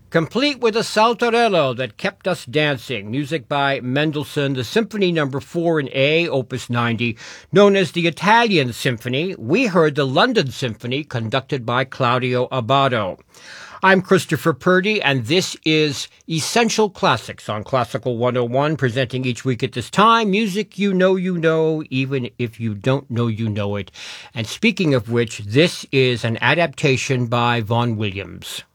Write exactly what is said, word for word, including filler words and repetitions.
complete with a saltarello that kept us dancing. Music by Mendelssohn, the Symphony Number Four in A, Opus ninety, known as the Italian Symphony. We heard the London Symphony, conducted by Claudio Abbado. I'm Christopher Purdy, and this is Essential Classics on Classical one oh one, presenting each week at this time music you know you know, even if you don't know you know it. And speaking of which, this is an adaptation by Vaughan Williams.